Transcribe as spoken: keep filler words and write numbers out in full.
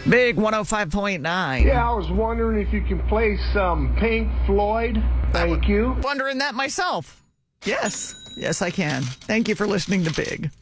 Big one oh five point nine. Yeah, I was wondering if you can play some Pink Floyd. Thank you. Wondering that myself. Yes. Yes, I can. Thank you for listening to Big.